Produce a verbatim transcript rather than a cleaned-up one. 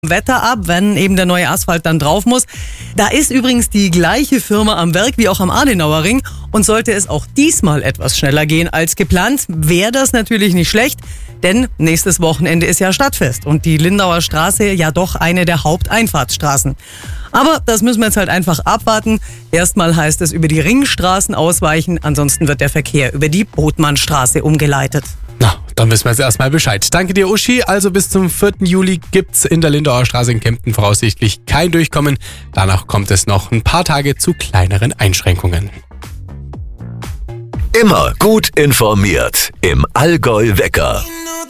Wetter ab, wenn eben der neue Asphalt dann drauf muss. Da ist übrigens die gleiche Firma am Werk wie auch am Adenauer Ring und sollte es auch diesmal etwas schneller gehen als geplant, wäre das natürlich nicht schlecht, denn nächstes Wochenende ist ja Stadtfest und die Lindauer Straße ja doch eine der Haupteinfahrtsstraßen. Aber das müssen wir jetzt halt einfach abwarten. Erstmal heißt es über die Ringstraßen ausweichen, ansonsten wird der Verkehr über die Botmannstraße umgeleitet. Na, dann wissen wir jetzt erstmal Bescheid. Danke dir, Uschi. Also bis zum vierten Juli gibt's in der Lindauer Straße in Kempten voraussichtlich kein Durchkommen. Danach kommt es noch ein paar Tage zu kleineren Einschränkungen. Immer gut informiert im Allgäu Wecker.